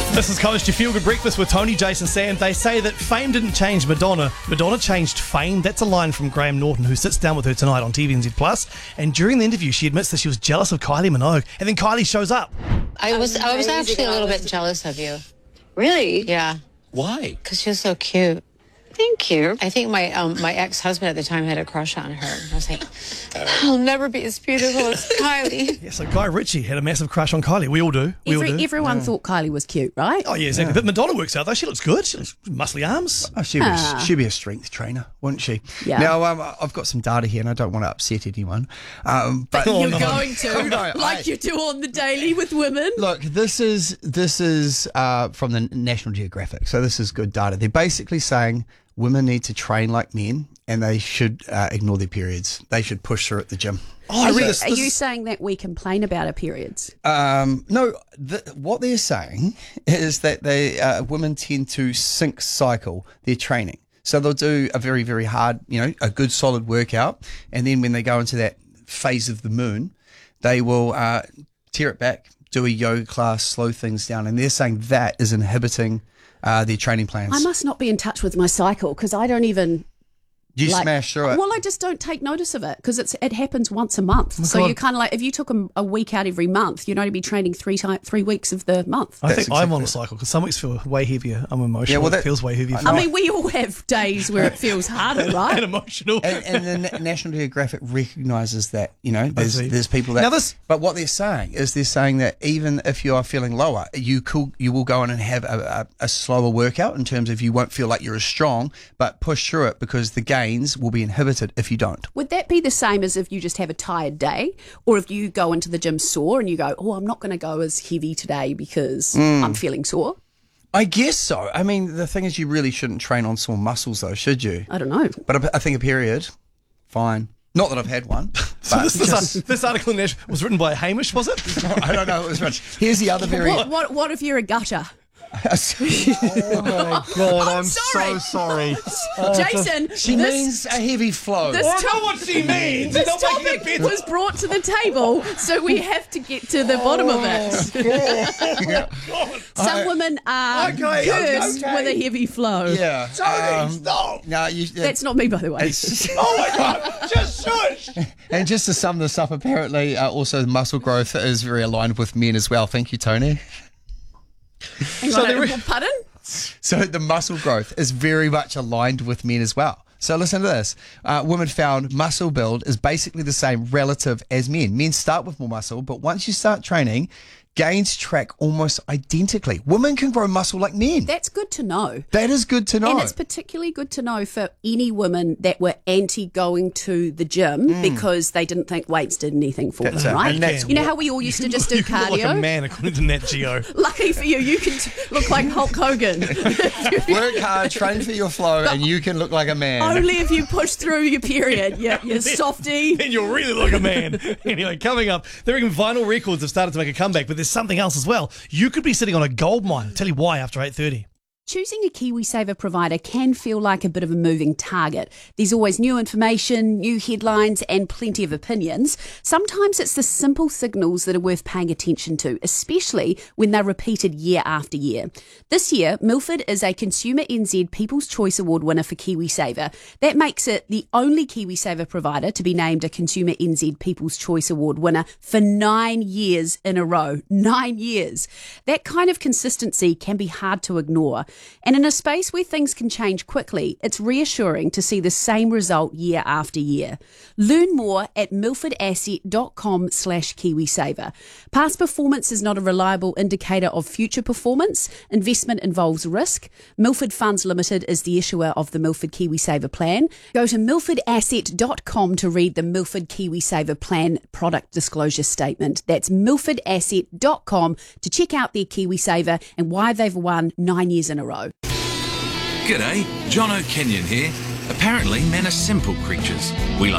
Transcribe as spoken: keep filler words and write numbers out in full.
This is College to Feel Good Breakfast with Tony, Jason, Sam. They say that fame didn't change Madonna. Madonna changed fame. That's a line from Graham Norton, who sits down with her tonight on T V N Z Plus. And during the interview, she admits that she was jealous of Kylie Minogue. And then Kylie shows up. I was I was actually a little bit jealous of you. Really? Yeah. Why? Because you're so cute. Thank you. I think my um, my ex-husband at the time had a crush on her. I was like, I'll never be as beautiful as Kylie. Yeah, so Guy Ritchie had a massive crush on Kylie. We all do. We Every, all do. everyone yeah. thought Kylie was cute, right? Oh, yeah, exactly. Yeah. But Madonna works out, though. She looks good. She looks muscly arms. Oh, she'd, ah. be, she'd be a strength trainer, wouldn't she? Yeah. Now, um, I've got some data here, and I don't want to upset anyone. Um, but You're no. going to, no, like I, you do on the daily with women. Look, this is this is uh, from the National Geographic, so this is good data. They're basically saying women need to train like men, and they should uh, ignore their periods. They should push through at the gym. Oh, I are read you, this. Are this you is... saying that we complain about our periods? Um, no, the, what they're saying is that they uh, women tend to sync cycle their training. So they'll do a very, very hard, you know, a good solid workout, and then when they go into that phase of the moon, they will uh, tear it back, do a yoga class, slow things down, and they're saying that is inhibiting Uh, their training plans. I must not be in touch with my cycle because I don't even. You like, smash through it. Well, I just don't take notice of it because it's it happens once a month. Oh so God. you kind of like if you took a, a week out every month, you'd only be training three time, three weeks of the month. I That's think I'm exactly on a it. cycle because some weeks feel way heavier. I'm emotional. Yeah, well, that- it feels way heavier. For I me. mean, we all have days where it feels harder, right? and emotional. and, and the Na- National Geographic recognises that, you know, there's see. there's people that. Now this- but what they're saying is they're saying that even if you are feeling lower, you could you will go in and have a, a, a slower workout in terms of you won't feel like you're as strong, but push through it because the gains will be inhibited if you don't. Would that be the same as if you just have a tired day, or if you go into the gym sore and you go, "Oh, I'm not going to go as heavy today because Mm. I'm feeling sore"? I guess so. I mean, the thing is, you really shouldn't train on sore muscles, though, should you? I don't know. But I, I think a period, fine. Not that I've had one. So but this, this, just- ar- this article in Nash was written by Hamish, was it? I don't know. It was much. Here's the other very. What, what what if you're a gutter? Oh my God! I'm sorry. so sorry. Jason, She this, means a heavy flow. this, I to- know what she means. this It's not making topic it better. was brought to the table, so we have to get to the bottom of it. Some women are Okay, cursed okay. with a heavy flow. Yeah. Tony, stop. No, you. That's not me, by the way. It's, Oh my God, just shush. and just to sum this up, apparently, uh, also muscle growth is very aligned with men as well. Thank you, Tony. Hang So on, there uh, is- pardon? So the muscle growth is very much aligned with men as well. So listen to this. Uh, women found muscle build is basically the same relative as men. Men start with more muscle, but once you start training, gains track almost identically. Women can grow muscle like men. That's good to know. That is good to know. And it's particularly good to know for any women that were anti going to the gym because they didn't think weights did anything for Mm. That's them, it. right? And that's You know how we all used to just do You can cardio? look like a man according to Nat Geo. Lucky for you, you can t- look like Hulk Hogan. Work hard, train for your flow, and you can look like a man. Only if you push through your period. You, you softy. Then you'll really look a man. Anyway, coming up, they reckon vinyl records have started to make a comeback, but there's something else as well. You could be sitting on a gold mine. I'll tell you why after eight thirty. Choosing a KiwiSaver provider can feel like a bit of a moving target. There's always new information, new headlines, and plenty of opinions. Sometimes it's the simple signals that are worth paying attention to, especially when they're repeated year after year. This year, Milford is a Consumer N Z People's Choice Award winner for KiwiSaver. That makes it the only KiwiSaver provider to be named a Consumer N Z People's Choice Award winner for nine years in a row. Nine years. That kind of consistency can be hard to ignore. And in a space where things can change quickly, it's reassuring to see the same result year after year. Learn more at milfordasset.com slash KiwiSaver. Past performance is not a reliable indicator of future performance. Investment involves risk. Milford Funds Limited is the issuer of the Milford KiwiSaver plan. Go to milford asset dot com to read the Milford KiwiSaver plan product disclosure statement. That's milford asset dot com to check out their KiwiSaver and why they've won nine years in a row. G'day, John O'Kenyon here. Apparently, men are simple creatures. We like